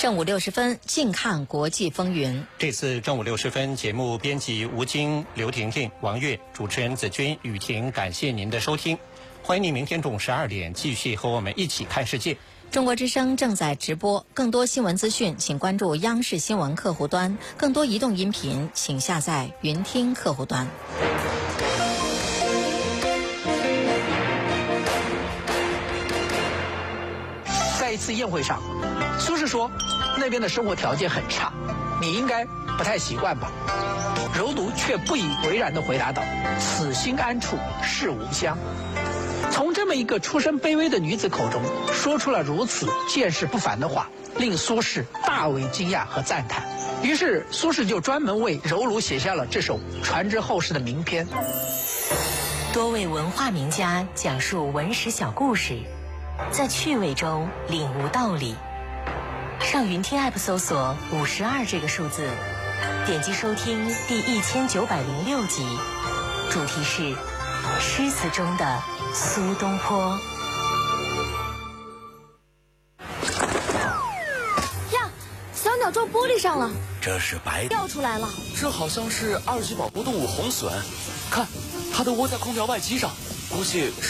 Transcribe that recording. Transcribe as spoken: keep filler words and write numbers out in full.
正午六十分，近看国际风云。 这次正午六十分节目编辑吴京、刘婷婷、王悦，主持人子君、雨婷，感谢您的收听。欢迎您明天中午十二点继续和我们一起看世界。 中国之声正在直播，更多新闻资讯，请关注央视新闻客户端；更多移动音频，请下载云听客户端。 在一次宴会上，苏轼说：“那边的生活条件很差，你应该不太习惯吧？”柔奴却不以为然地回答道：“此心安处是吾乡。”从这么一个出身卑微的女子口中说出了如此见识不凡的话，令苏轼大为惊讶和赞叹。于是苏轼就专门为柔奴写下了这首传之后世的名篇。 多位文化名家讲述文史小故事，在趣味中领悟道理。上云听 App 搜索五十二这个数字，点击收听第一千九百零六集，主题是诗词中的苏东坡。 呀，小鸟撞玻璃上了， 这是白掉出来了。 这好像是二级保护动物红隼，看，它都窝在空调外机上，估计